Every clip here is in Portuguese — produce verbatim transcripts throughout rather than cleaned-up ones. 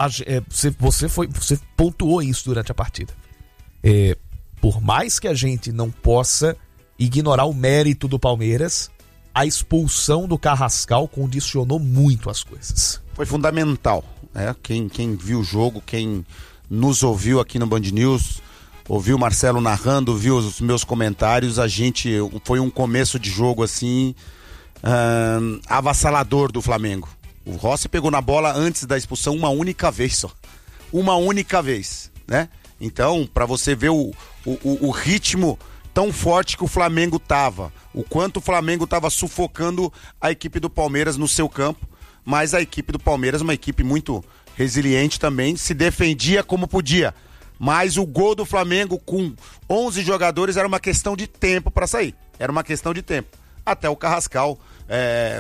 a, é, você, você, foi, você pontuou isso durante a partida. É, por mais que a gente não possa ignorar o mérito do Palmeiras, a expulsão do Carrascal condicionou muito as coisas. Foi fundamental, né? Quem, quem viu o jogo, quem nos ouviu aqui no Band News, ouviu o Marcelo narrando, viu os meus comentários, a gente, foi um começo de jogo assim, hum, avassalador do Flamengo. O Rossi pegou na bola antes da expulsão uma única vez só. Uma única vez, né? Então, para você ver o, o, o ritmo tão forte que o Flamengo tava, o quanto o Flamengo tava sufocando a equipe do Palmeiras no seu campo, mas a equipe do Palmeiras, uma equipe muito resiliente também, se defendia como podia. Mas o gol do Flamengo com onze jogadores era uma questão de tempo para sair. Era uma questão de tempo. Até o Carrascal, é,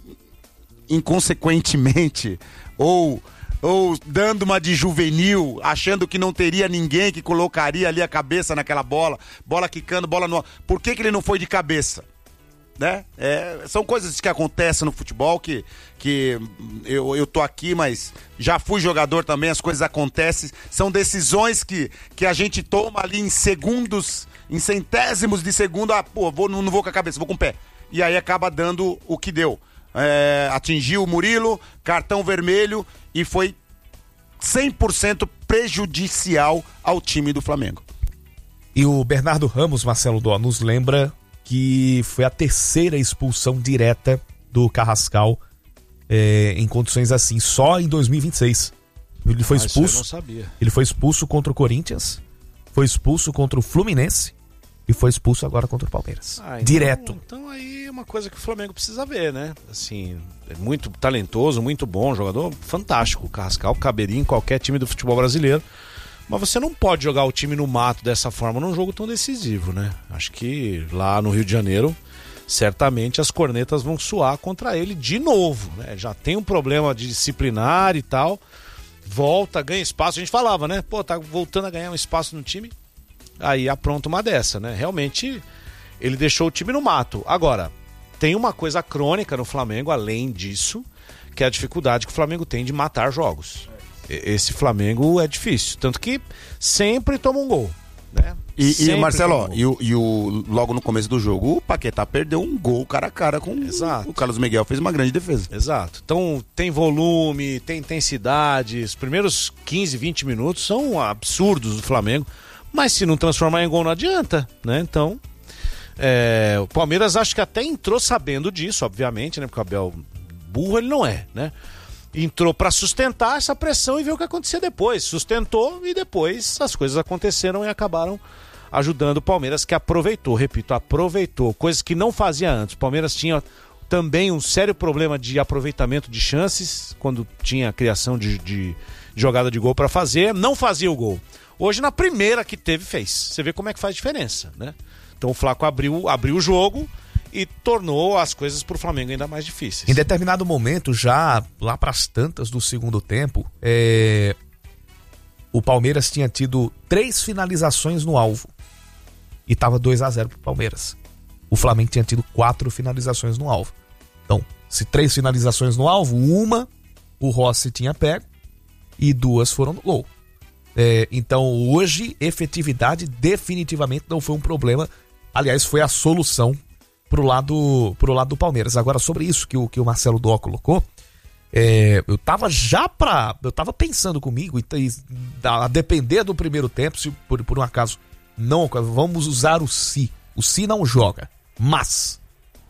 inconsequentemente, ou... ou dando uma de juvenil, achando que não teria ninguém que colocaria ali a cabeça naquela bola, bola quicando, bola no... Por que que ele não foi de cabeça? Né? É, são coisas que acontecem no futebol, que, que eu, eu tô aqui, mas já fui jogador também, as coisas acontecem, são decisões que, que a gente toma ali em segundos, em centésimos de segundo, ah, pô, vou, não, não vou com a cabeça, vou com o pé. E aí acaba dando o que deu. É, atingiu o Murilo, cartão vermelho e foi cem por cento prejudicial ao time do Flamengo. E o Bernardo Ramos, Marcelo Dó, nos lembra que foi a terceira expulsão direta do Carrascal é, em condições assim, só em dois mil e vinte e seis. Ele foi expulso. Eu não sabia. Ele foi expulso contra o Corinthians, foi expulso contra o Fluminense e foi expulso agora contra o Palmeiras. Ah, então, direto. Então aí é uma coisa que o Flamengo precisa ver, né? Assim, é muito talentoso, muito bom, jogador fantástico. O Carrascal caberia em qualquer time do futebol brasileiro. Mas você não pode jogar o time no mato dessa forma num jogo tão decisivo, né? Acho que lá no Rio de Janeiro, certamente as cornetas vão soar contra ele de novo, né? Já tem um problema de disciplinar e tal. Volta, ganha espaço. A gente falava, né? Pô, tá voltando a ganhar um espaço no time. Aí apronta uma dessa, né? Realmente ele deixou o time no mato. Agora, tem uma coisa crônica no Flamengo, além disso, que é a dificuldade que o Flamengo tem de matar jogos. Esse Flamengo é difícil, tanto que sempre toma um gol, né? E, e Marcelo, um e, o, e o, logo no começo do jogo, o Paquetá perdeu um gol cara a cara com Exato. O Carlos Miguel, fez uma grande defesa. Exato. Então tem volume, tem intensidade, os primeiros quinze, vinte minutos são absurdos do Flamengo, mas se não transformar em gol não adianta, né? Então, é, o Palmeiras acho que até entrou sabendo disso, obviamente, né? Porque o Abel burro ele não é, né? Entrou para sustentar essa pressão e ver o que acontecia depois. Sustentou e depois as coisas aconteceram e acabaram ajudando o Palmeiras, que aproveitou, repito, aproveitou coisas que não fazia antes. O Palmeiras tinha também um sério problema de aproveitamento de chances quando tinha a criação de, de, de jogada de gol para fazer, não fazia o gol. Hoje na primeira que teve fez. Você vê como é que faz diferença, né? Então o Flaco abriu, abriu o jogo e tornou as coisas pro Flamengo ainda mais difíceis. Em determinado momento, já lá pras tantas do segundo tempo, é... o Palmeiras tinha tido três finalizações no alvo e tava dois a zero pro Palmeiras. O Flamengo tinha tido quatro finalizações no alvo. Então, se três finalizações no alvo, uma o Rossi tinha pego e duas foram no gol. É... Então, hoje, efetividade definitivamente não foi um problema. Aliás, foi a solução pro lado, pro lado do Palmeiras. Agora, sobre isso que o, que o Marcelo Dó colocou, é, eu tava já pra... Eu tava pensando comigo, e, e a depender do primeiro tempo, se por, por um acaso não... Vamos usar o se. O se não joga. Mas,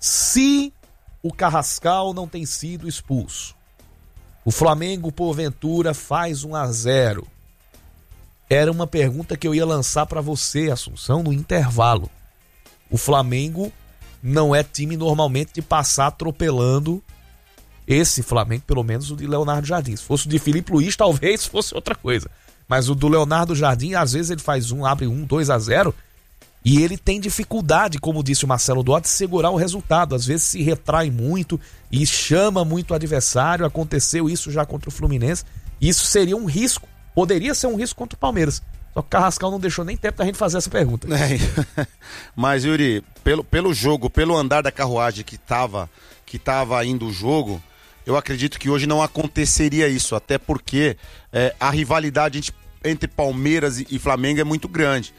se o Carrascal não tem sido expulso, o Flamengo, porventura, faz um a zero. Era uma pergunta que eu ia lançar pra você, Assunção, no intervalo. O Flamengo não é time normalmente de passar atropelando esse Flamengo, pelo menos o de Leonardo Jardim. Se fosse o de Felipe Luiz, talvez fosse outra coisa. Mas o do Leonardo Jardim, às vezes ele faz um, abre um, dois a zero, e ele tem dificuldade, como disse o Marcelo Dó, de segurar o resultado. Às vezes se retrai muito e chama muito o adversário. Aconteceu isso já contra o Fluminense. Isso seria um risco. Poderia ser um risco contra o Palmeiras. Só que o Carrascal não deixou nem tempo da gente fazer essa pergunta. É, mas, Yuri, pelo, pelo jogo, pelo andar da carruagem que tava, que tava indo o jogo, eu acredito que hoje não aconteceria isso, até porque é, a rivalidade entre Palmeiras e Flamengo é muito grande.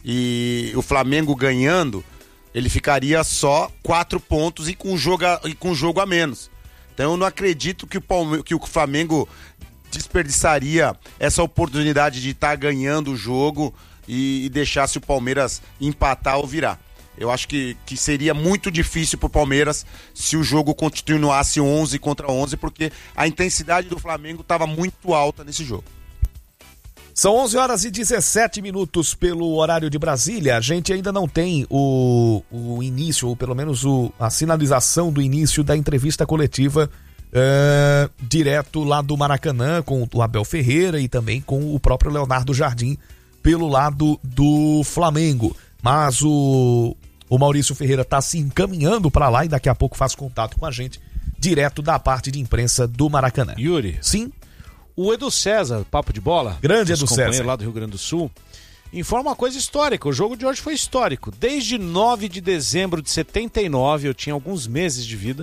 E o Flamengo ganhando, ele ficaria só quatro pontos e com jogo a, e com jogo a menos. Então eu não acredito que o, Palme- que o Flamengo desperdiçaria essa oportunidade de estar tá ganhando o jogo e, e deixasse o Palmeiras empatar ou virar. Eu acho que, que seria muito difícil para o Palmeiras se o jogo continuasse onze contra onze, porque a intensidade do Flamengo estava muito alta nesse jogo. São onze horas e dezessete minutos pelo horário de Brasília. A gente ainda não tem o, o início, ou pelo menos o, a sinalização do início da entrevista coletiva uh, direto lá do Maracanã com o Abel Ferreira e também com o próprio Leonardo Jardim pelo lado do Flamengo. Mas o, o Maurício Ferreira está se encaminhando para lá e daqui a pouco faz contato com a gente direto da parte de imprensa do Maracanã. Yuri. Sim? O Edu César, Papo de Bola, grande Edu César, lá do Rio Grande do Sul, informa uma coisa histórica. O jogo de hoje foi histórico. Desde nove de dezembro de setenta e nove, eu tinha alguns meses de vida,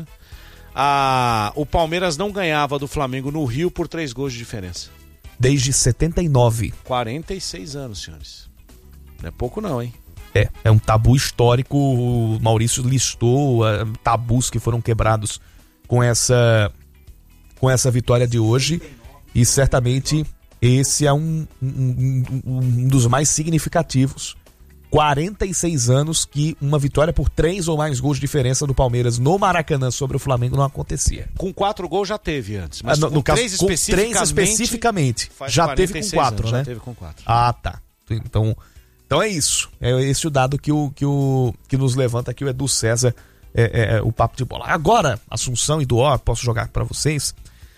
a... o Palmeiras não ganhava do Flamengo no Rio por três gols de diferença. Desde setenta e nove. quarenta e seis anos, senhores. Não é pouco não, hein? É, é um tabu histórico. O Maurício listou uh, tabus que foram quebrados com essa, com essa vitória de hoje. E certamente esse é um, um, um, um dos mais significativos. quarenta e seis anos que uma vitória por três ou mais gols de diferença do Palmeiras no Maracanã sobre o Flamengo não acontecia. Com quatro gols já teve antes, mas ah, no, com, no caso, três, com especificamente, três especificamente já teve com quatro, anos, né? Já teve com quatro. Ah, tá. Então, então é isso. É esse o dado que, o, que, o, que nos levanta aqui o Edu César, é, é, é, o Papo de Bola. Agora, Assunção e Duó, posso jogar para vocês.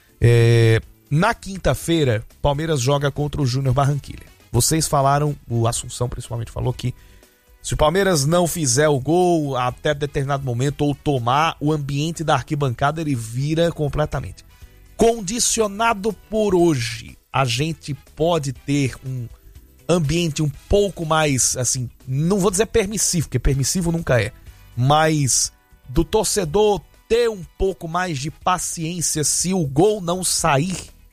É... Na quinta-feira, Palmeiras joga contra o Júnior Barranquilla. Vocês falaram, o Assunção principalmente falou que se o Palmeiras não fizer o gol até determinado momento ou tomar, o ambiente da arquibancada ele vira completamente. Condicionado por hoje, a gente pode ter um ambiente um pouco mais, assim, não vou dizer permissivo, porque permissivo nunca é, mas do torcedor ter um pouco mais de paciência se o gol não sair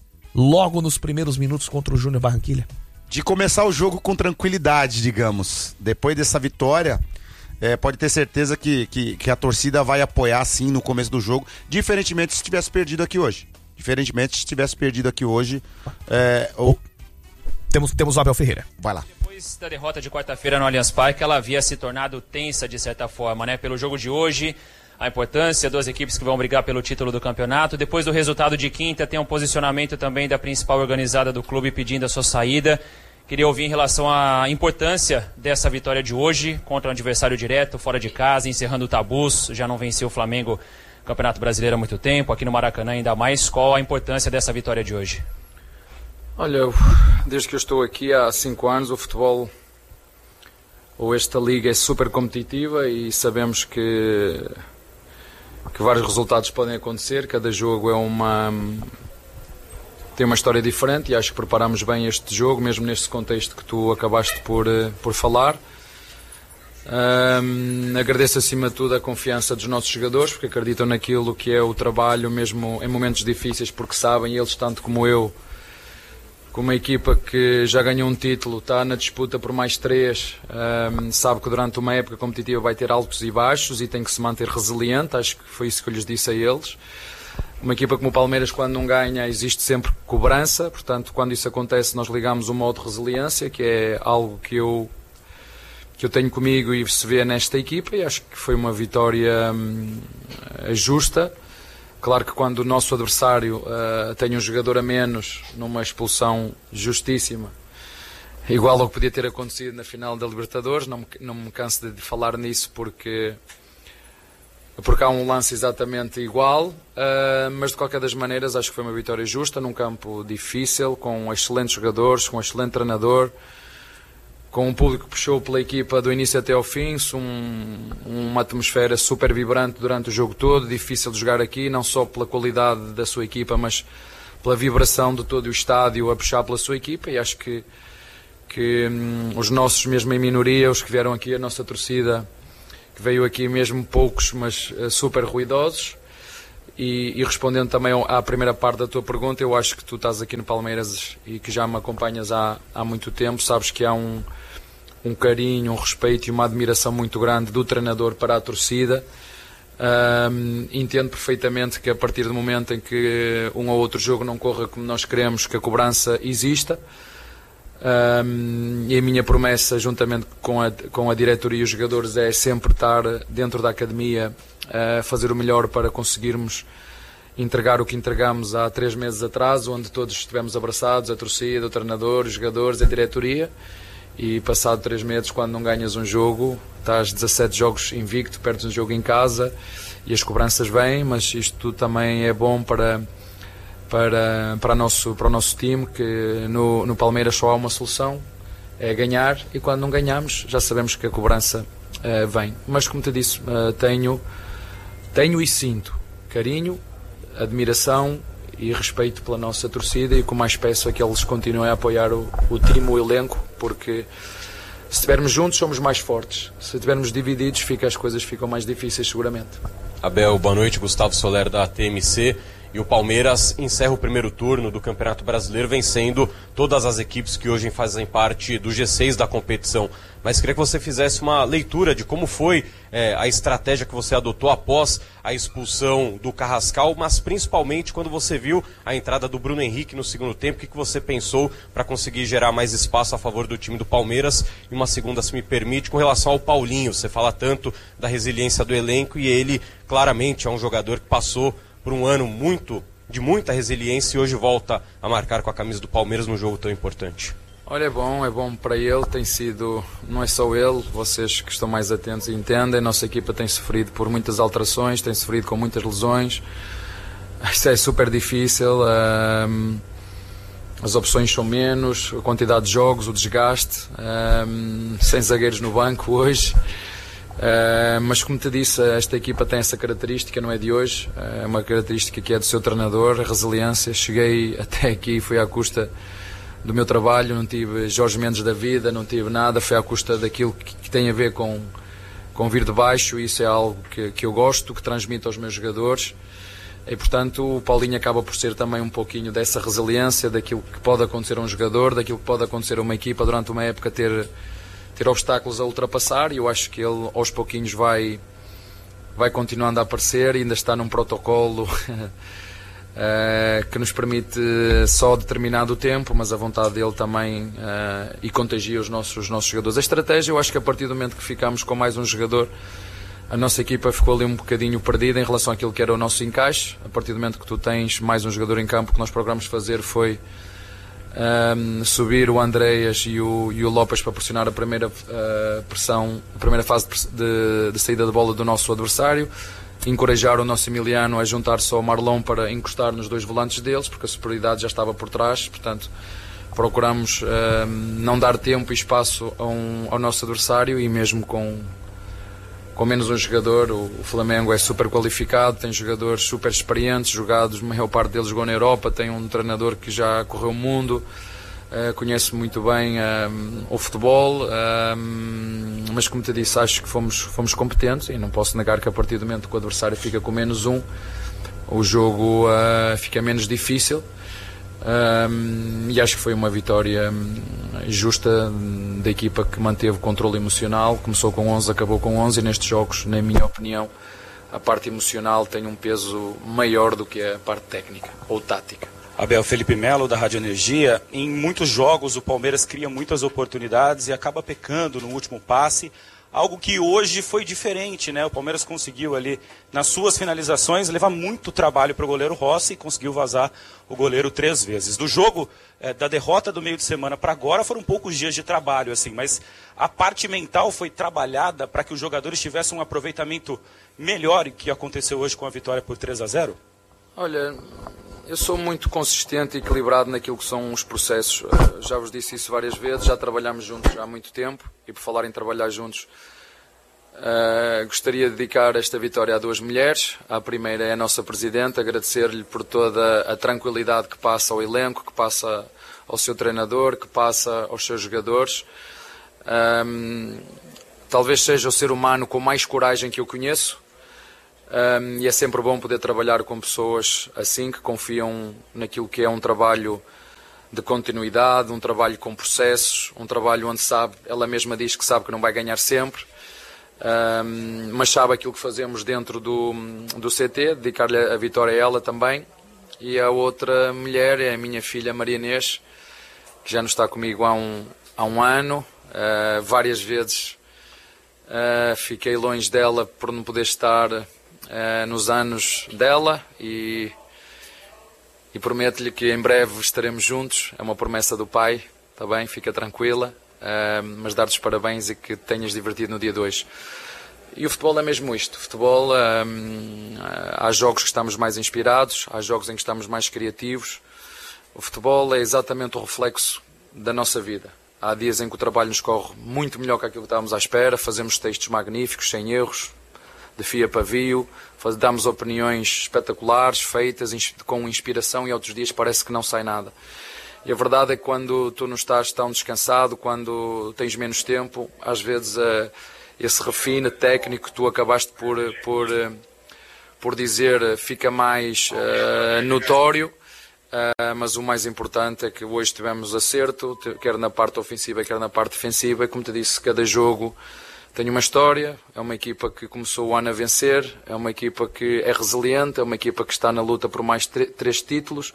logo nos primeiros minutos contra o Júnior Barranquilla? De começar o jogo com tranquilidade, digamos. Depois dessa vitória, é, pode ter certeza que, que, que a torcida vai apoiar sim no começo do jogo, diferentemente se tivesse perdido aqui hoje. Diferentemente se tivesse perdido aqui hoje. É, ou... Temos, temos o Abel Ferreira. Vai lá. Depois da derrota de quarta-feira no Allianz Parque, ela havia se tornado tensa de certa forma, né? Pelo jogo de hoje, a importância, duas equipes que vão brigar pelo título do campeonato. Depois do resultado de quinta, tem um posicionamento também da principal organizada do clube pedindo a sua saída. Queria ouvir em relação à importância dessa vitória de hoje contra um adversário direto, fora de casa, encerrando tabus. Já não venceu o Flamengo no Campeonato Brasileiro há muito tempo, aqui no Maracanã ainda mais. Qual a importância dessa vitória de hoje? Olha, eu, desde que eu estou aqui há cinco anos, o futebol, ou esta liga é super competitiva e sabemos que... que vários resultados podem acontecer, cada jogo é uma tem uma história diferente e acho que preparamos bem este jogo, mesmo neste contexto que tu acabaste por, por falar. Um, agradeço acima de tudo a confiança dos nossos jogadores, porque acreditam naquilo que é o trabalho, mesmo em momentos difíceis, porque sabem, eles tanto como eu, como uma equipa que já ganhou um título, está na disputa por mais três, um, sabe que durante uma época competitiva vai ter altos e baixos e tem que se manter resiliente. Acho que foi isso que eu lhes disse a eles. Uma equipa como o Palmeiras, quando não ganha, existe sempre cobrança, portanto, quando isso acontece, nós ligamos o modo resiliência, que é algo que eu, que eu tenho comigo e se vê nesta equipa, e acho que foi uma vitória hum, justa. Claro que quando o nosso adversário uh, tem um jogador a menos numa expulsão justíssima, igual ao que podia ter acontecido na final da Libertadores, não me, não me canso de falar nisso porque, porque há um lance exatamente igual, uh, mas de qualquer das maneiras acho que foi uma vitória justa, num campo difícil, com excelentes jogadores, com um excelente treinador, com um público que puxou pela equipa do início até ao fim, um, uma atmosfera super vibrante durante o jogo todo, difícil de jogar aqui, não só pela qualidade da sua equipa, mas pela vibração de todo o estádio a puxar pela sua equipa, e acho que, que hum, os nossos, mesmo em minoria, os que vieram aqui, a nossa torcida, que veio aqui mesmo poucos, mas uh, super ruidosos, e, e respondendo também à primeira parte da tua pergunta, eu acho que tu estás aqui no Palmeiras e que já me acompanhas há, há muito tempo, sabes que há um, um carinho, um respeito e uma admiração muito grande do treinador para a torcida. Um, entendo perfeitamente que a partir do momento em que um ou outro jogo não corra como nós queremos, que a cobrança exista. Um, e a minha promessa, juntamente com a, com a diretoria e os jogadores, é sempre estar dentro da academia a fazer o melhor para conseguirmos entregar o que entregamos há três meses atrás, onde todos estivemos abraçados, a torcida, o treinador, os jogadores, a diretoria. E passado três meses, quando não ganhas um jogo, estás dezassete jogos invicto, perdes um jogo em casa e as cobranças vêm, mas isto tudo também é bom para, para, para, nosso, para o nosso time, que no, no Palmeiras só há uma solução, é ganhar, e quando não ganhamos já sabemos que a cobrança uh, vem. Mas como te disse, uh, tenho, tenho e sinto carinho, admiração e respeito pela nossa torcida, e o que mais peço é que eles continuem a apoiar o, o time, o elenco, porque se estivermos juntos somos mais fortes, se estivermos divididos fica, as coisas ficam mais difíceis seguramente. Abel, boa noite, Gustavo Soler da T M C. E o Palmeiras encerra o primeiro turno do Campeonato Brasileiro vencendo todas as equipes que hoje fazem parte do G seis da competição. Mas queria que você fizesse uma leitura de como foi é, a estratégia que você adotou após a expulsão do Carrascal, mas principalmente quando você viu a entrada do Bruno Henrique no segundo tempo, o que, que você pensou para conseguir gerar mais espaço a favor do time do Palmeiras? E uma segunda, se me permite, com relação ao Paulinho. Você fala tanto da resiliência do elenco e ele claramente é um jogador que passou por um ano muito, de muita resiliência e hoje volta a marcar com a camisa do Palmeiras num jogo tão importante. Olha, é bom, é bom para ele, tem sido, não é só ele, vocês que estão mais atentos entendem, a nossa equipa tem sofrido por muitas alterações, tem sofrido com muitas lesões, isto é super difícil, um, as opções são menos, a quantidade de jogos, o desgaste, um, sem zagueiros no banco hoje. Uh, mas como te disse, esta equipa tem essa característica, não é de hoje, é uh, uma característica que é do seu treinador, a resiliência. Cheguei até aqui, foi à custa do meu trabalho, não tive Jorge Mendes da vida, não tive nada, foi à custa daquilo que, que tem a ver com, com vir de baixo, e isso é algo que, que eu gosto, que transmito aos meus jogadores, e portanto o Paulinho acaba por ser também um pouquinho dessa resiliência, daquilo que pode acontecer a um jogador, daquilo que pode acontecer a uma equipa durante uma época ter... ter obstáculos a ultrapassar, e eu acho que ele aos pouquinhos vai, vai continuando a aparecer e ainda está num protocolo uh, que nos permite só determinado tempo, mas a vontade dele também uh, e contagia os nossos, os nossos jogadores. A estratégia, eu acho que a partir do momento que ficamos com mais um jogador, a nossa equipa ficou ali um bocadinho perdida em relação àquilo que era o nosso encaixe. A partir do momento que tu tens mais um jogador em campo, o que nós procuramos fazer foi Um, subir o Andreas e o, e o Lopes para pressionar a primeira uh, pressão, a primeira fase de, de saída de bola do nosso adversário, encorajar o nosso Emiliano a juntar-se ao Marlon para encostar nos dois volantes deles, porque a superioridade já estava por trás, portanto procuramos uh, não dar tempo e espaço a um, ao nosso adversário, e mesmo com com menos um jogador, o Flamengo é super qualificado, tem jogadores super experientes, jogados, a maior parte deles jogou na Europa, tem um treinador que já correu o mundo, uh, conhece muito bem um, o futebol, um, mas como te disse, acho que fomos, fomos competentes, e não posso negar que a partir do momento que o adversário fica com menos um, o jogo uh, fica menos difícil. Um, e acho que foi uma vitória justa da equipa, que manteve o controle emocional, começou com onze, acabou com onze, e nestes jogos, na minha opinião, a parte emocional tem um peso maior do que a parte técnica ou tática. Abel, Felipe Melo da Rádio Energia. Em muitos jogos o Palmeiras cria muitas oportunidades e acaba pecando no último passe, algo que hoje foi diferente, né? O Palmeiras conseguiu ali, nas suas finalizações, levar muito trabalho para o goleiro Rossi e conseguiu vazar o goleiro três vezes. Do jogo, é, da derrota do meio de semana para agora, foram poucos dias de trabalho, assim, mas a parte mental foi trabalhada para que os jogadores tivessem um aproveitamento melhor, que aconteceu hoje com a vitória por três a zero? Olha, eu sou muito consistente e equilibrado naquilo que são os processos. Já vos disse isso várias vezes, já trabalhamos juntos há muito tempo, e por falar em trabalhar juntos, uh, gostaria de dedicar esta vitória a duas mulheres. A primeira é a nossa Presidente, agradecer-lhe por toda a tranquilidade que passa ao elenco, que passa ao seu treinador, que passa aos seus jogadores. Um, talvez seja o ser humano com mais coragem que eu conheço. Um, e é sempre bom poder trabalhar com pessoas assim, que confiam naquilo que é um trabalho de continuidade, um trabalho com processos, um trabalho onde sabe, ela mesma diz que sabe que não vai ganhar sempre, um, mas sabe aquilo que fazemos dentro do, do C T, dedicar-lhe a vitória a ela também. E a outra mulher é a minha filha Maria Inês, que já não está comigo há um, há um ano, uh, várias vezes uh, fiquei longe dela por não poder estar uh, nos anos dela, e E prometo-lhe que em breve estaremos juntos. É uma promessa do pai, está bem? Fica tranquila. Uh, mas dar-te os parabéns e que tenhas divertido no dia dois. E o futebol é mesmo isto. O futebol, uh, há jogos que estamos mais inspirados, há jogos em que estamos mais criativos. O futebol é exatamente o reflexo da nossa vida. Há dias em que o trabalho nos corre muito melhor que aquilo que estávamos à espera. Fazemos textos magníficos, sem erros, de fio a pavio, damos opiniões espetaculares, feitas com inspiração, e outros dias parece que não sai nada. E a verdade é que quando tu não estás tão descansado, quando tens menos tempo, às vezes uh, esse refine técnico que tu acabaste por, por, uh, por dizer fica mais uh, notório, uh, mas o mais importante é que hoje tivemos acerto, quer na parte ofensiva, quer na parte defensiva, e como te disse, cada jogo tem uma história. É uma equipa que começou o ano a vencer, é uma equipa que é resiliente, é uma equipa que está na luta por mais três títulos,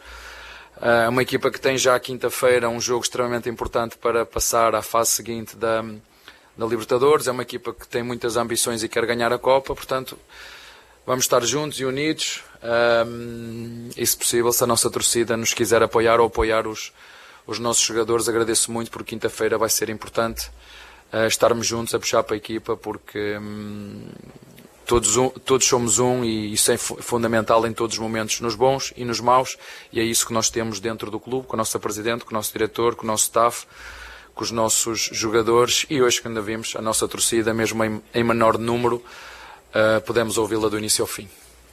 é uma equipa que tem já à quinta-feira um jogo extremamente importante para passar à fase seguinte da, da Libertadores, é uma equipa que tem muitas ambições e quer ganhar a Copa, portanto vamos estar juntos e unidos, um, e se possível, se a nossa torcida nos quiser apoiar ou apoiar os, os nossos jogadores, agradeço muito, porque quinta-feira vai ser importante Uh, estarmos juntos a puxar para a equipa, porque hum, todos, um, todos somos um, e isso é fundamental em todos os momentos, nos bons e nos maus, e é isso que nós temos dentro do clube, com a nossa presidente, com o nosso diretor, com o nosso staff, com os nossos jogadores, e hoje, quando vimos a nossa torcida, mesmo em, em menor número, uh, podemos ouvi-la do início ao fim.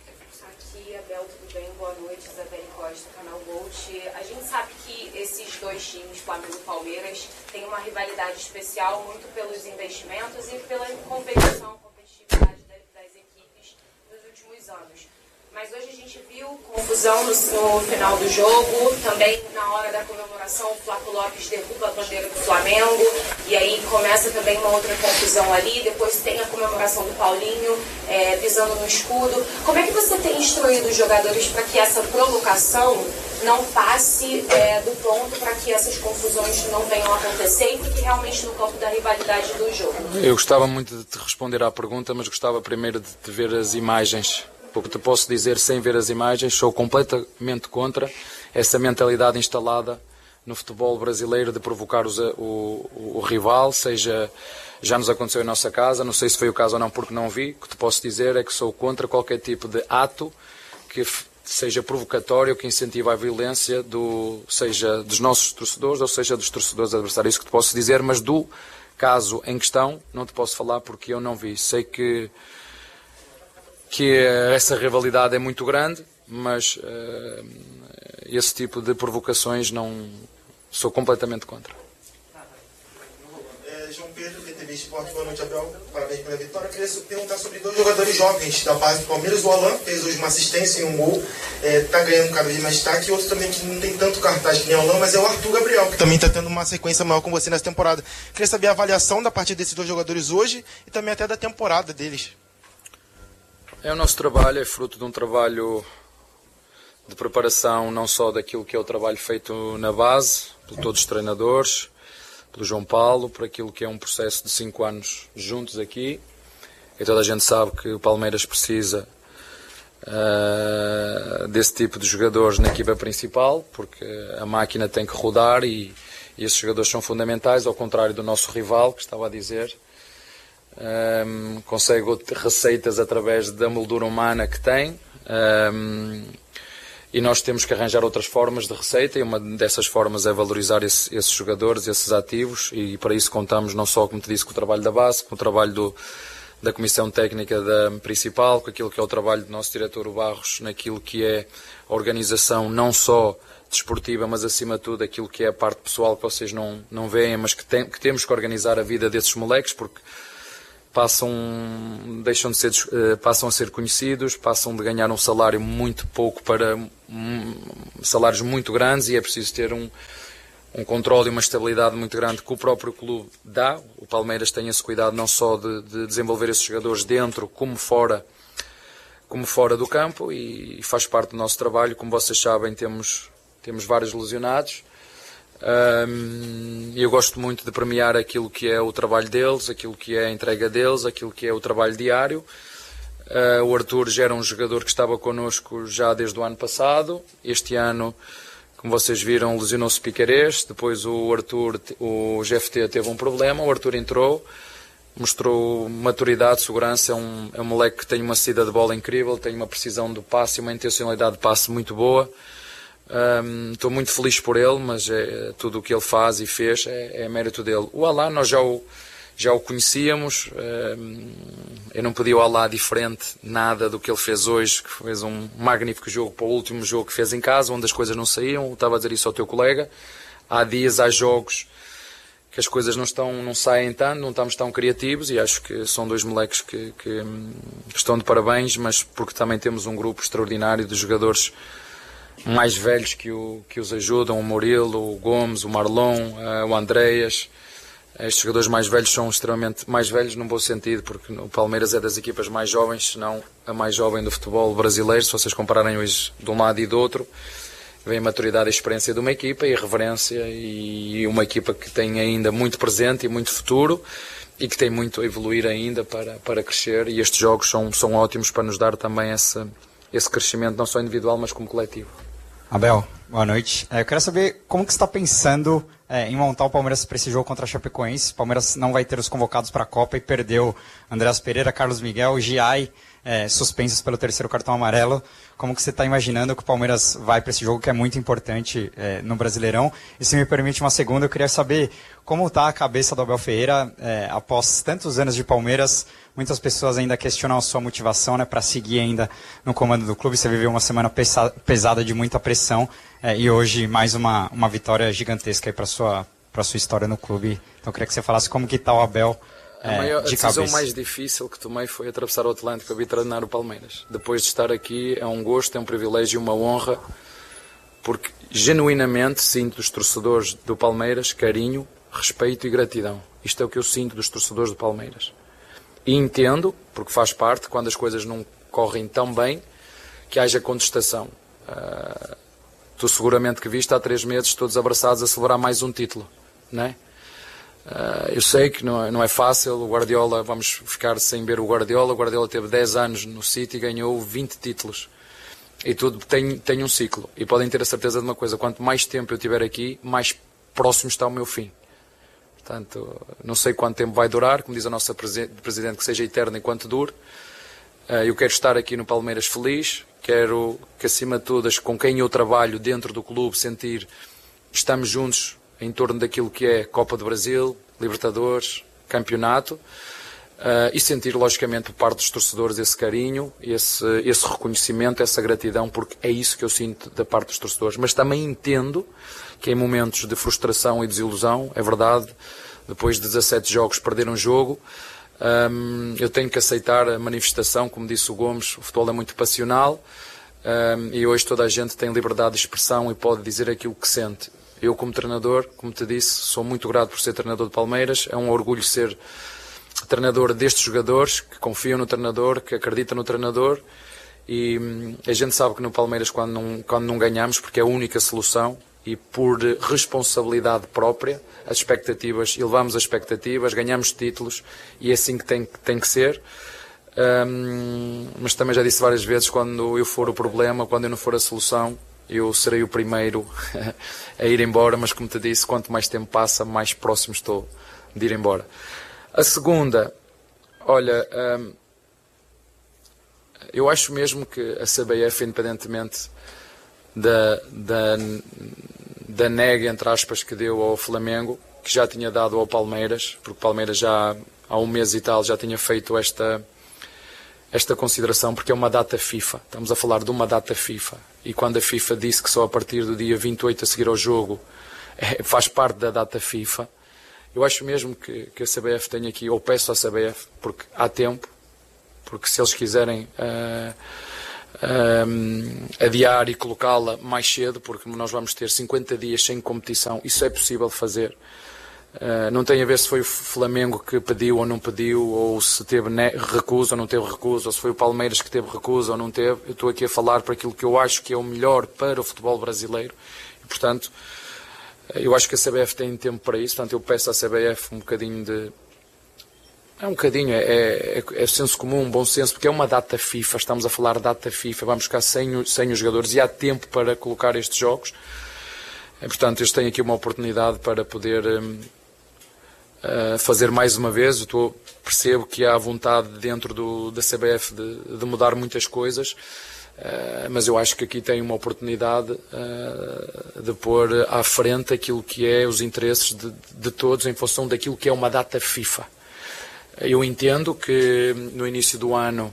Aqui, Abel, tudo bem? Boa noite, Isabelle Costa, Canal Gold. A gente sabe que esses dois times, Flamengo e Palmeiras, tem uma rivalidade especial muito pelos investimentos e pela competição, competitividade das equipes nos últimos anos. Mas hoje a gente viu confusão no, no final do jogo, também na hora da comemoração o Flávio Lopes derruba a bandeira do Flamengo, e aí começa também uma outra confusão ali, depois tem a comemoração do Paulinho é, pisando no escudo. Como é que você tem instruído os jogadores para que essa provocação não passe é, do ponto, para que essas confusões não venham a acontecer e fique realmente no campo da rivalidade do jogo? Eu gostava muito de te responder à pergunta, mas gostava primeiro de te ver as imagens, porque te posso dizer, sem ver as imagens, sou completamente contra essa mentalidade instalada no futebol brasileiro de provocar os, o, o, o rival, seja, já nos aconteceu em nossa casa, não sei se foi o caso ou não, porque não vi. O que te posso dizer é que sou contra qualquer tipo de ato que seja provocatório, que incentiva a violência, do, seja dos nossos torcedores ou seja dos torcedores adversários. Isso que te posso dizer, mas do caso em questão não te posso falar porque eu não vi. Sei que, que essa rivalidade é muito grande, mas uh, esse tipo de provocações não sou completamente contra. João Pedro, P T V Esporte, boa noite, Abel. Parabéns pela vitória. Eu queria perguntar sobre dois jogadores jovens da base do Palmeiras. O Alan fez hoje uma assistência e um gol, está é, ganhando cada vez mais destaque. E outro também que não tem tanto cartaz que nem o Alan, mas é o Arthur Gabriel, que também está tendo uma sequência maior com você nessa temporada. Eu queria saber a avaliação da partida desses dois jogadores hoje e também até da temporada deles. É, o nosso trabalho é fruto de um trabalho de preparação, não só daquilo que é o trabalho feito na base, por todos os treinadores, pelo João Paulo, por aquilo que é um processo de cinco anos juntos aqui. E toda a gente sabe que o Palmeiras precisa uh, desse tipo de jogadores na equipa principal, porque a máquina tem que rodar e, e esses jogadores são fundamentais, ao contrário do nosso rival, que estava a dizer. Um, consegue receitas através da moldura humana que tem. Um, E nós temos que arranjar outras formas de receita, e uma dessas formas é valorizar esse, esses jogadores, esses ativos, e para isso contamos não só, como te disse, com o trabalho da base, com o trabalho do, da comissão técnica da principal, com aquilo que é o trabalho do nosso diretor o Barros, naquilo que é a organização não só desportiva, mas acima de tudo aquilo que é a parte pessoal que vocês não, não veem, mas que, tem, que temos que organizar a vida desses moleques, porque passam, deixam de ser, uh, passam a ser conhecidos, passam de ganhar um salário muito pouco para um, salários muito grandes, e é preciso ter um, um controle e uma estabilidade muito grande que o próprio clube dá. O Palmeiras tem esse cuidado não só de, de desenvolver esses jogadores dentro como fora, como fora do campo, e, e faz parte do nosso trabalho. Como vocês sabem, temos, temos vários lesionados. Um, eu gosto muito de premiar aquilo que é o trabalho deles, aquilo que é a entrega deles, aquilo que é o trabalho diário. Uh, o Arthur já era um jogador que estava connosco já desde o ano passado. Este ano, como vocês viram, lesionou-se Piquerez. Depois o Arthur, o G F T teve um problema, o Arthur entrou, mostrou maturidade, segurança. É um, é um moleque que tem uma saída de bola incrível, tem uma precisão do passe e uma intencionalidade de passe muito boa. Um, estou muito feliz por ele, mas é, tudo o que ele faz e fez é, é mérito dele. O Alá, nós já o, já o conhecíamos. Um, eu não pedi ao Alá diferente nada do que ele fez hoje, que fez um magnífico jogo para o último jogo que fez em casa, onde as coisas não saíam. Eu estava a dizer isso ao teu colega. Há dias, há jogos que as coisas não, estão, não saem tanto, não estamos tão criativos, e acho que são dois moleques que, que, que estão de parabéns, mas porque também temos um grupo extraordinário de jogadores mais velhos que, o, que os ajudam, o Murilo, o Gomes, o Marlon, uh, o Andreas. Estes jogadores mais velhos são extremamente mais velhos num bom sentido, porque o Palmeiras é das equipas mais jovens, se não a mais jovem do futebol brasileiro. Se vocês compararem hoje de um lado e do outro, vem a maturidade e a experiência de uma equipa, e a reverência, e uma equipa que tem ainda muito presente e muito futuro, e que tem muito a evoluir ainda para, para crescer, e estes jogos são, são ótimos para nos dar também esse, esse crescimento, não só individual, mas como coletivo. Abel, boa noite. É, eu quero saber como que você está pensando é, em montar o Palmeiras para esse jogo contra a Chapecoense. O Palmeiras não vai ter os convocados para a Copa e perdeu Andreas Pereira, Carlos Miguel, Giai, é, suspensos pelo terceiro cartão amarelo. Como que você está imaginando que o Palmeiras vai para esse jogo que é muito importante é, no Brasileirão? E se me permite uma segunda, eu queria saber como está a cabeça do Abel Ferreira é, após tantos anos de Palmeiras. Muitas pessoas ainda questionam a sua motivação, né, para seguir ainda no comando do clube. Você viveu uma semana pesa pesada de muita pressão é, e hoje mais uma, uma vitória gigantesca para a sua, para sua história no clube. Então eu queria que você falasse como que está o Abel é, a, maior, de a decisão cabeça. mais difícil que tomei foi atravessar o Atlântico para vir treinar o Palmeiras. Depois de estar aqui, é um gosto, é um privilégio e uma honra, porque genuinamente sinto dos torcedores do Palmeiras carinho, respeito e gratidão. Isto é o que eu sinto dos torcedores do Palmeiras. E entendo, porque faz parte, quando as coisas não correm tão bem, que haja contestação. Uh, tu seguramente que viste há três meses todos abraçados a celebrar mais um título, não é? Uh, eu sei que não é, não é fácil. O Guardiola, vamos ficar sem ver o Guardiola. O Guardiola teve dez anos no City e ganhou vinte títulos. E tudo tem, tem um ciclo. E podem ter a certeza de uma coisa: quanto mais tempo eu tiver aqui, mais próximo está o meu fim. Portanto, não sei quanto tempo vai durar, como diz a nossa Presidente, que seja eterno enquanto dure. Eu quero estar aqui no Palmeiras feliz, quero que, acima de tudo, com quem eu trabalho dentro do clube, sentir que estamos juntos em torno daquilo que é Copa do Brasil, Libertadores, Campeonato, e sentir, logicamente, por parte dos torcedores esse carinho, esse, esse reconhecimento, essa gratidão, porque é isso que eu sinto da parte dos torcedores. Mas também entendo que em momentos de frustração e desilusão, é verdade, depois de dezassete jogos perder um jogo, um, eu tenho que aceitar a manifestação. Como disse o Gomes, o futebol é muito passional, um, e hoje toda a gente tem liberdade de expressão e pode dizer aquilo que sente. Eu, como treinador, como te disse, sou muito grato por ser treinador de Palmeiras. É um orgulho ser treinador destes jogadores que confiam no treinador, que acreditam no treinador, e hum, a gente sabe que no Palmeiras, quando não, quando não ganhamos, porque é a única solução, e por responsabilidade própria, as expectativas, elevamos as expectativas, ganhamos títulos, e é assim que tem, tem que ser. Um, mas também já disse várias vezes, quando eu for o problema, quando eu não for a solução, eu serei o primeiro a ir embora. Mas como te disse, quanto mais tempo passa, mais próximo estou de ir embora. A segunda, olha, um, eu acho mesmo que a C B F, independentemente da, da, da nega, entre aspas, que deu ao Flamengo, que já tinha dado ao Palmeiras, porque o Palmeiras já há um mês e tal já tinha feito esta, esta consideração, porque é uma data FIFA. Estamos a falar de uma data FIFA. E quando a FIFA disse que só a partir do dia vinte e oito a seguir ao jogo é, faz parte da data FIFA, eu acho mesmo que, que a C B F tem aqui, ou peço à C B F, porque há tempo, porque se eles quiserem uh, uh, adiar e colocá-la mais cedo, porque nós vamos ter cinquenta dias sem competição, isso é possível fazer. Uh, não tem a ver se foi o Flamengo que pediu ou não pediu, ou se teve recusa ou não teve recusa, ou se foi o Palmeiras que teve recusa ou não teve. Eu estou aqui a falar para aquilo que eu acho que é o melhor para o futebol brasileiro e, portanto, eu acho que a C B F tem tempo para isso. Portanto, eu peço à C B F um bocadinho de... É um bocadinho, é, é, é senso comum, um bom senso, porque é uma data FIFA, estamos a falar de data FIFA, vamos ficar sem, sem os jogadores e há tempo para colocar estes jogos. E, portanto, eles têm aqui uma oportunidade para poder... Um, Uh, fazer mais uma vez. Eu tô, percebo que há vontade dentro do, da C B F de, de mudar muitas coisas, uh, mas eu acho que aqui tem uma oportunidade uh, de pôr à frente aquilo que é os interesses de, de todos em função daquilo que é uma data FIFA. Eu entendo que no início do ano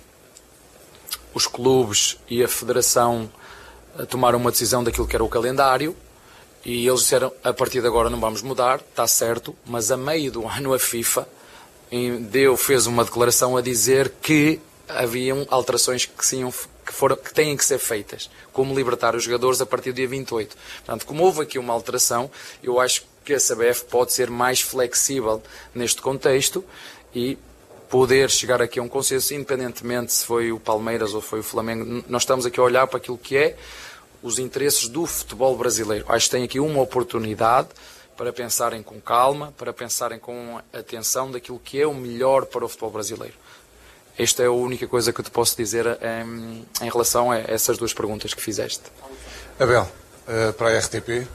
os clubes e a Federação tomaram uma decisão daquilo que era o calendário, e eles disseram, a partir de agora não vamos mudar, está certo, mas a meio do ano a FIFA deu, fez uma declaração a dizer que haviam alterações que, se iam, que, foram, que têm que ser feitas, como libertar os jogadores a partir do dia vinte e oito. Portanto, como houve aqui uma alteração, eu acho que a C B F pode ser mais flexível neste contexto e poder chegar aqui a um consenso, independentemente se foi o Palmeiras ou foi o Flamengo. Nós estamos aqui a olhar para aquilo que é os interesses do futebol brasileiro. Acho que tem aqui uma oportunidade para pensarem com calma, para pensarem com atenção daquilo que é o melhor para o futebol brasileiro. Esta é a única coisa que eu te posso dizer em, em relação a essas duas perguntas que fizeste. Abel, uh, para a R T P, uh,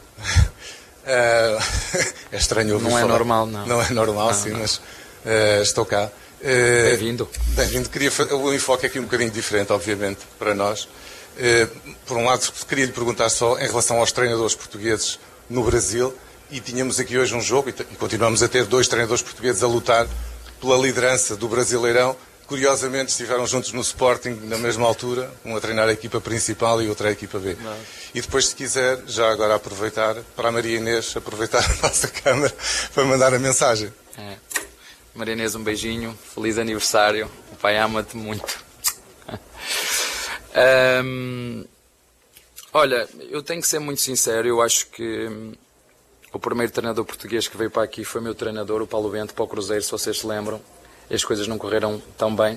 é estranho ouvir Não é falar. normal, não. Não é normal, não, sim, não. Mas uh, estou cá. Uh, Bem-vindo. Bem-vindo. Queria, o enfoque é aqui um bocadinho diferente, obviamente, para nós. Uh, por um lado, queria lhe perguntar só em relação aos treinadores portugueses no Brasil, e tínhamos aqui hoje um jogo, e, e continuamos a ter dois treinadores portugueses a lutar pela liderança do Brasileirão. Curiosamente estiveram juntos no Sporting na mesma altura, um a treinar a equipa principal e outro a equipa B. Não. E depois, se quiser, já agora aproveitar, para a Maria Inês, aproveitar a nossa câmara para mandar a mensagem. É. Maria Inês, um beijinho, feliz aniversário, o pai ama-te muito. Um, olha, eu tenho que ser muito sincero, eu acho que um, o primeiro treinador português que veio para aqui foi meu treinador, o Paulo Bento, para o Cruzeiro, se vocês se lembram. As coisas não correram tão bem.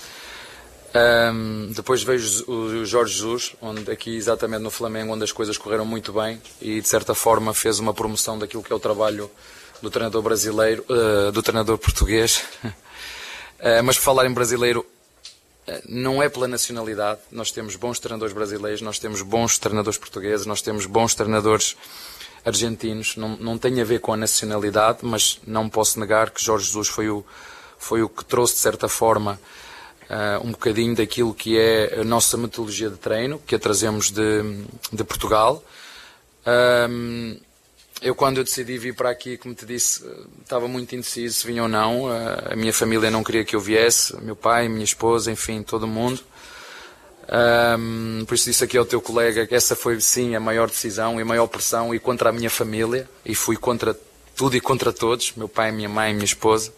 Um, depois veio o Jorge Jesus, onde, aqui exatamente no Flamengo, onde as coisas correram muito bem e de certa forma fez uma promoção daquilo que é o trabalho do treinador brasileiro, uh, do treinador português. uh, mas por falar em brasileiro, não é pela nacionalidade. Nós temos bons treinadores brasileiros, nós temos bons treinadores portugueses, nós temos bons treinadores argentinos. Não, não tem a ver com a nacionalidade, mas não posso negar que Jorge Jesus foi o, foi o que trouxe, de certa forma, uh, um bocadinho daquilo que é a nossa metodologia de treino, que a trazemos de, de Portugal. Um, Eu, quando eu decidi vir para aqui, como te disse, estava muito indeciso se vinha ou não. A minha família não queria que eu viesse, meu pai, minha esposa, enfim, todo mundo. Um, por isso disse aqui ao teu colega que essa foi, sim, a maior decisão e a maior pressão, e contra a minha família, e fui contra tudo e contra todos, meu pai, minha mãe, minha esposa.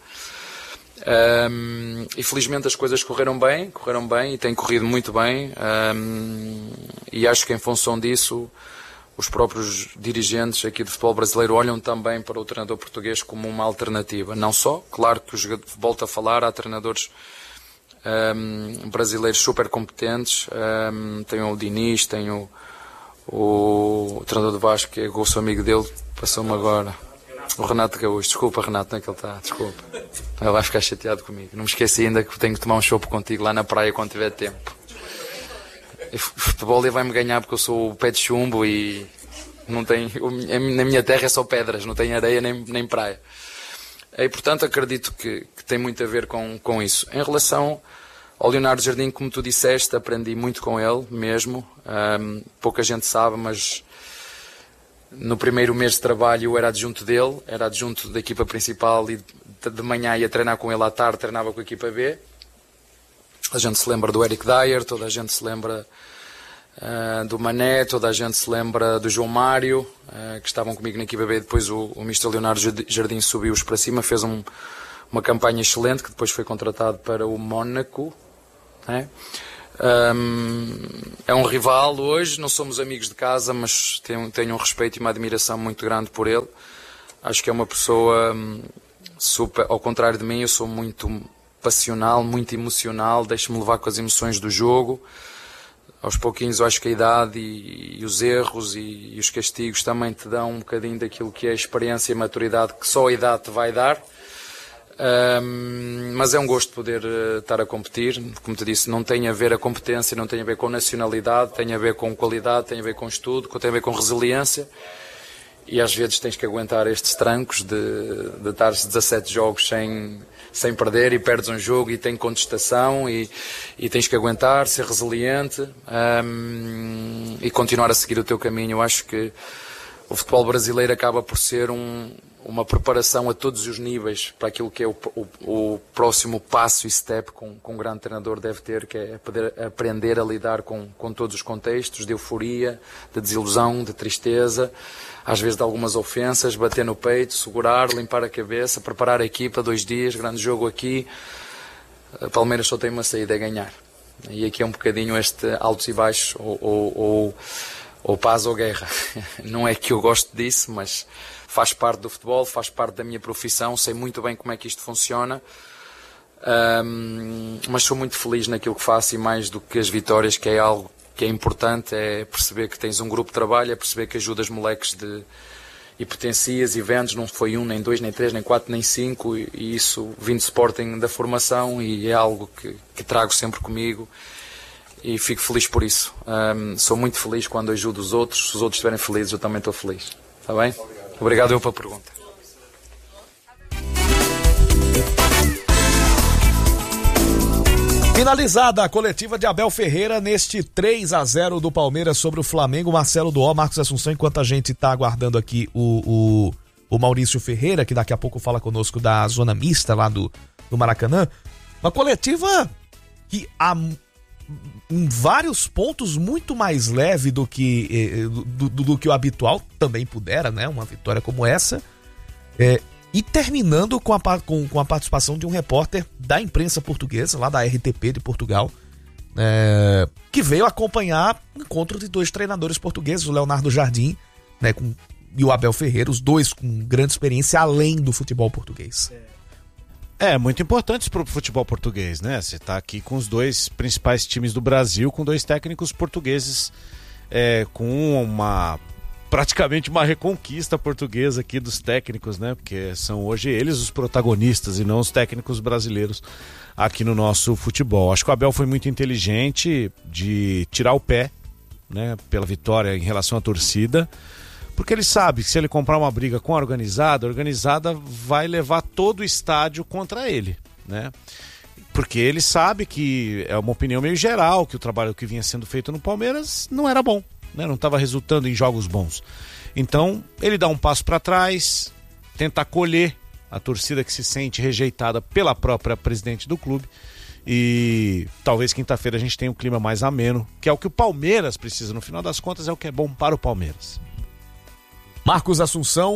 Um, e felizmente as coisas correram bem, correram bem e têm corrido muito bem. Um, e acho que em função disso, os próprios dirigentes aqui do futebol brasileiro olham também para o treinador português como uma alternativa. Não só, claro que os, volto a falar, há treinadores um, brasileiros super competentes. Um, tem o Diniz, tem o, o, o treinador do Vasco, que é o seu amigo dele, passou-me agora. O Renato Gaúcho. Desculpa, Renato, não é que ele está. Desculpa. Ele vai ficar chateado comigo. Não me esqueci ainda que tenho que tomar um chopp contigo lá na praia quando tiver tempo. O futebol vai-me ganhar porque eu sou o pé de chumbo e não tem, na minha terra é só pedras, não tem areia nem, nem praia. E, portanto, acredito que, que tem muito a ver com, com isso. Em relação ao Leonardo Jardim, como tu disseste, aprendi muito com ele mesmo. Um, pouca gente sabe, mas no primeiro mês de trabalho eu era adjunto dele, era adjunto da equipa principal e de manhã ia treinar com ele, à tarde treinava com a equipa B. A gente se lembra do Eric Dyer, toda a gente se lembra uh, do Mané, toda a gente se lembra do João Mário, uh, que estavam comigo na equipa B. Depois o, o mister Leonardo Jardim subiu-os para cima, fez um, uma campanha excelente, que depois foi contratado para o Mónaco, né? Um, é um rival hoje, não somos amigos de casa, mas tenho, tenho um respeito e uma admiração muito grande por ele. Acho que é uma pessoa um, super, ao contrário de mim, eu sou muito passional, muito emocional, deixo-me levar com as emoções do jogo. Aos pouquinhos eu acho que a idade e, e os erros e, e os castigos também te dão um bocadinho daquilo que é a experiência e a maturidade que só a idade te vai dar. Um, mas é um gosto poder uh, estar a competir. Como te disse, não tem a ver a competência, não tem a ver com nacionalidade, tem a ver com qualidade, tem a ver com estudo, tem a ver com resiliência, e às vezes tens que aguentar estes trancos de, de estar dezassete jogos sem, sem perder, e perdes um jogo e tem contestação, e, e tens que aguentar, ser resiliente, um, e continuar a seguir o teu caminho. Eu acho que o futebol brasileiro acaba por ser um uma preparação a todos os níveis para aquilo que é o, o, o próximo passo e step que um, que um grande treinador deve ter, que é poder aprender a lidar com, com todos os contextos, de euforia, de desilusão, de tristeza, às vezes de algumas ofensas, bater no peito, segurar, limpar a cabeça, preparar a equipa, dois dias, grande jogo aqui. A Palmeiras só tem uma saída, a ganhar. E aqui é um bocadinho este altos e baixos, ou, ou, ou, ou paz ou guerra. Não é que eu gosto disso, mas faz parte do futebol, faz parte da minha profissão, sei muito bem como é que isto funciona, um, mas sou muito feliz naquilo que faço, e mais do que as vitórias, que é algo que é importante, é perceber que tens um grupo de trabalho, é perceber que ajudas moleques de, e potencias eventos, não foi um, nem dois, nem três, nem quatro, nem cinco, e, e isso vim de Sporting da formação, e é algo que, que trago sempre comigo, e fico feliz por isso. Um, sou muito feliz quando ajudo os outros, se os outros estiverem felizes eu também estou feliz, está bem? Obrigado eu pela pergunta. Finalizada a coletiva de Abel Ferreira neste três a zero do Palmeiras sobre o Flamengo. Marcelo Duó, Marcos Assunção, enquanto a gente está aguardando aqui o, o, o Maurício Ferreira, que daqui a pouco fala conosco da zona mista lá do, do Maracanã. Uma coletiva que há em vários pontos muito mais leve do que, do, do, do que o habitual, também pudera, né? Uma vitória como essa. É, e terminando com a, com, com a participação de um repórter da imprensa portuguesa, lá da R T P de Portugal, é, que veio acompanhar o encontro de dois treinadores portugueses, o Leonardo Jardim, né, com, e o Abel Ferreira, os dois com grande experiência além do futebol português. É, muito importante para o futebol português, né? Você está aqui com os dois principais times do Brasil, com dois técnicos portugueses, é, com uma praticamente uma reconquista portuguesa aqui dos técnicos, né? Porque são hoje eles os protagonistas e não os técnicos brasileiros aqui no nosso futebol. Acho que o Abel foi muito inteligente de tirar o pé, né, pela vitória em relação à torcida, porque ele sabe que se ele comprar uma briga com a organizada, a organizada vai levar todo o estádio contra ele, né? Porque ele sabe que é uma opinião meio geral, que o trabalho que vinha sendo feito no Palmeiras não era bom, né? Não estava resultando em jogos bons. Então ele dá um passo para trás, tenta acolher a torcida que se sente rejeitada pela própria presidente do clube, e talvez quinta-feira a gente tenha um clima mais ameno, que é o que o Palmeiras precisa, no final das contas é o que é bom para o Palmeiras. Marcos Assunção,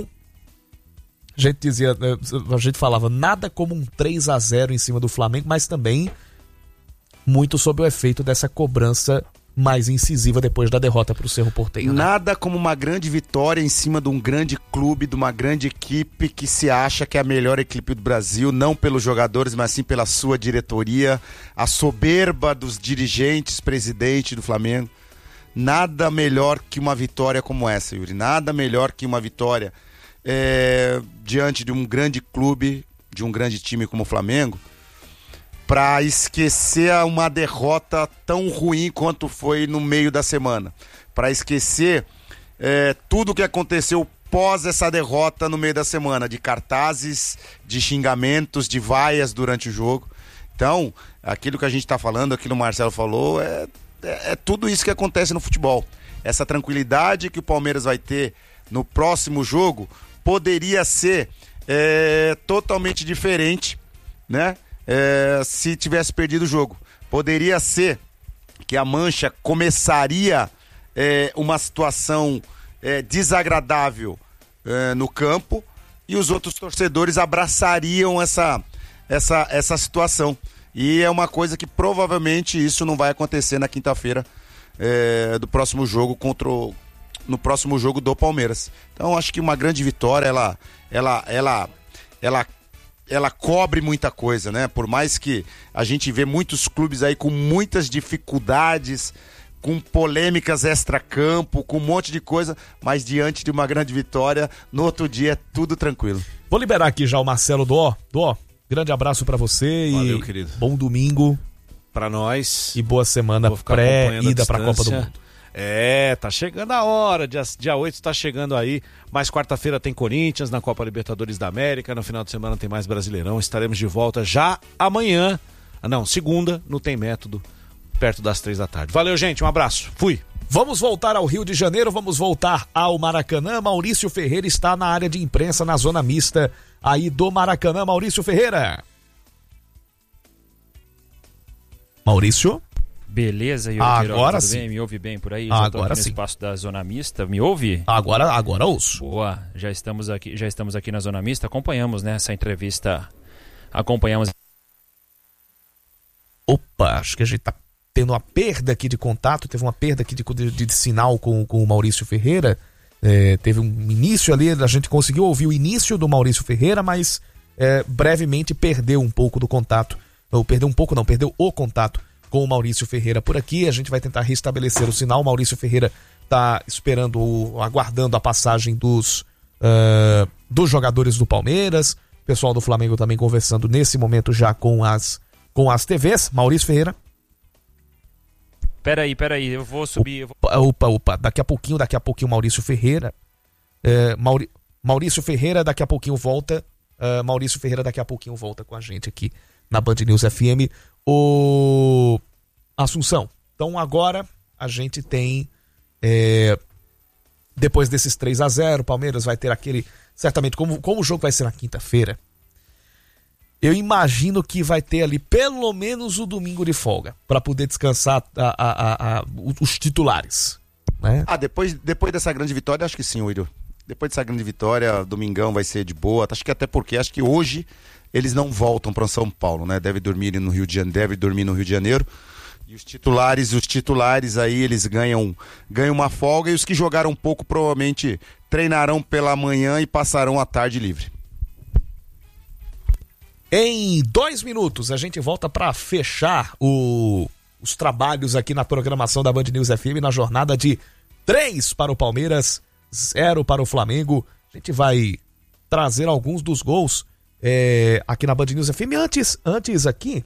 a gente dizia, a gente falava nada como um três a zero em cima do Flamengo, mas também muito sob o efeito dessa cobrança mais incisiva depois da derrota para o Cerro Porteño, né? Nada como uma grande vitória em cima de um grande clube, de uma grande equipe que se acha que é a melhor equipe do Brasil, não pelos jogadores, mas sim pela sua diretoria, a soberba dos dirigentes, presidente do Flamengo. Nada melhor que uma vitória como essa, Yuri. Nada melhor que uma vitória é, diante de um grande clube, de um grande time como o Flamengo, para esquecer uma derrota tão ruim quanto foi no meio da semana. Para esquecer é, tudo o que aconteceu pós essa derrota no meio da semana, de cartazes, de xingamentos, de vaias durante o jogo. Então, aquilo que a gente está falando, aquilo que o Marcelo falou, é... É, é tudo isso que acontece no futebol. Essa tranquilidade que o Palmeiras vai ter no próximo jogo poderia ser é, totalmente diferente, né? É, se tivesse perdido o jogo. Poderia ser que a Mancha começaria é, uma situação é, desagradável é, no campo e os outros torcedores abraçariam essa, essa, essa situação. E é uma coisa que provavelmente isso não vai acontecer na quinta-feira é, do próximo jogo contra o, no próximo jogo do Palmeiras. Então acho que uma grande vitória, ela, ela, ela, ela, ela cobre muita coisa, né? Por mais que a gente vê muitos clubes aí com muitas dificuldades, com polêmicas extra-campo, com um monte de coisa, mas diante de uma grande vitória, no outro dia é tudo tranquilo. Vou liberar aqui já o Marcelo Dó. Dó, grande abraço pra você. Valeu, e querido. Bom domingo pra nós. E boa semana pré-ida pra Copa do Mundo. É, tá chegando a hora, dia, dia oito tá chegando aí, mas quarta-feira tem Corinthians na Copa Libertadores da América, no final de semana tem mais Brasileirão, estaremos de volta já amanhã, não, segunda, no Tem Método, perto das três da tarde. Valeu, gente, um abraço, fui! Vamos voltar ao Rio de Janeiro, vamos voltar ao Maracanã. Maurício Ferreira está na área de imprensa, na zona mista aí do Maracanã. Maurício Ferreira. Maurício? Beleza, Yuri agora tudo sim. bem? Me ouve bem por aí? Agora já tô aqui no sim. espaço da Zona Mista, me ouve? Agora, agora ouço. Boa, já estamos aqui, já estamos aqui na Zona Mista, acompanhamos, né, essa entrevista, acompanhamos. Opa, acho que a gente tá tendo uma perda aqui de contato, teve uma perda aqui de, de, de sinal com, com o Maurício Ferreira, é, teve um início ali, a gente conseguiu ouvir o início do Maurício Ferreira, mas é, brevemente perdeu um pouco do contato, ou perdeu um pouco não, perdeu o contato com o Maurício Ferreira por aqui. A gente vai tentar restabelecer o sinal. O Maurício Ferreira está esperando, aguardando a passagem dos, uh, dos jogadores do Palmeiras, o pessoal do Flamengo também conversando nesse momento já com as, com as T Vs. Maurício Ferreira. Peraí, peraí, eu vou subir. Eu vou... Opa, opa, opa, daqui a pouquinho, daqui a pouquinho Maurício Ferreira. É, Mauri... Maurício Ferreira daqui a pouquinho volta. Uh, Maurício Ferreira daqui a pouquinho volta com a gente aqui na Band News F M. O Assunção. Então agora a gente tem, é... depois desses três a zero, o Palmeiras vai ter aquele, certamente, como, como o jogo vai ser na quinta-feira, eu imagino que vai ter ali pelo menos o domingo de folga, para poder descansar a, a, a, a, os titulares, né? Ah, depois, depois dessa grande vitória, acho que sim, William. Depois dessa grande vitória, domingão vai ser de boa. Acho que até porque, acho que hoje eles não voltam para São Paulo, né? Deve dormir no Rio de Janeiro, deve dormir no Rio de Janeiro. E os titulares, os titulares aí, eles ganham, ganham uma folga, e os que jogaram pouco provavelmente treinarão pela manhã e passarão a tarde livre. Em dois minutos a gente volta para fechar o, os trabalhos aqui na programação da Band News F M na jornada de três para o Palmeiras, zero para o Flamengo. A gente vai trazer alguns dos gols É, aqui na Band News F M. Antes, antes aqui.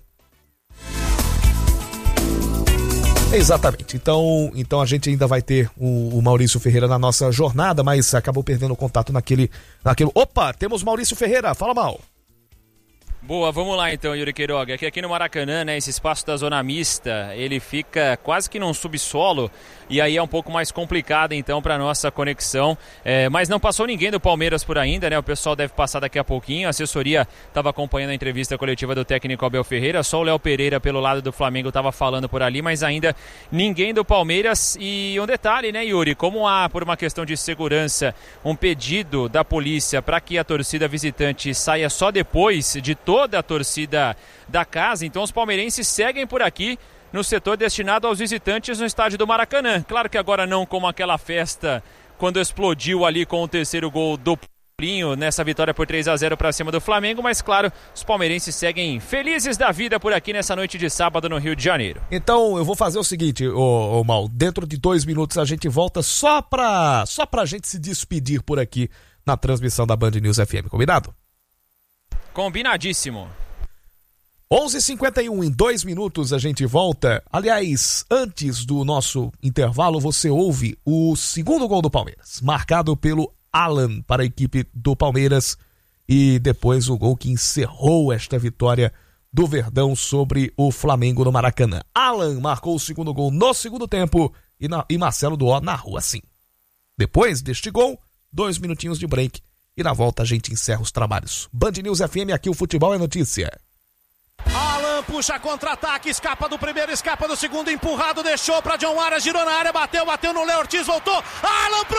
Exatamente. Então, então a gente ainda vai ter o, o Maurício Ferreira na nossa jornada, mas acabou perdendo o contato naquele, naquele. Opa, temos Maurício Ferreira. Fala, Mal. Boa, vamos lá então, Yuri Queiroga. Aqui, aqui no Maracanã, né, esse espaço da zona mista, ele fica quase que num subsolo, e aí é um pouco mais complicado então para nossa conexão, é, mas não passou ninguém do Palmeiras por ainda, né? O pessoal deve passar daqui a pouquinho. A assessoria estava acompanhando a entrevista coletiva do técnico Abel Ferreira, só o Léo Pereira pelo lado do Flamengo estava falando por ali, mas ainda ninguém do Palmeiras. E um detalhe, né, Yuri, como há, por uma questão de segurança, um pedido da polícia para que a torcida visitante saia só depois de toda a torcida da casa, então os palmeirenses seguem por aqui no setor destinado aos visitantes no estádio do Maracanã. Claro que agora não como aquela festa quando explodiu ali com o terceiro gol do Paulinho nessa vitória por três a zero para cima do Flamengo, mas claro, os palmeirenses seguem felizes da vida por aqui nessa noite de sábado no Rio de Janeiro. Então eu vou fazer o seguinte, ô, ô Mal, dentro de dois minutos a gente volta só pra, só pra gente se despedir por aqui na transmissão da Band News F M, combinado? Combinadíssimo. onze e cinquenta e um, em dois minutos a gente volta. Aliás, antes do nosso intervalo, você ouve o segundo gol do Palmeiras, marcado pelo Alan para a equipe do Palmeiras, e depois o gol que encerrou esta vitória do Verdão sobre o Flamengo no Maracanã. Alan marcou o segundo gol no segundo tempo e, na, e Marcelo Duó narrou assim. Depois deste gol, dois minutinhos de break e na volta a gente encerra os trabalhos. Band News F M, aqui o futebol é notícia. Alan Alan puxa contra-ataque, escapa do primeiro, escapa do segundo, empurrado, deixou para John Arias, girou na área, bateu, bateu no Léo Ortiz, voltou. Alan pro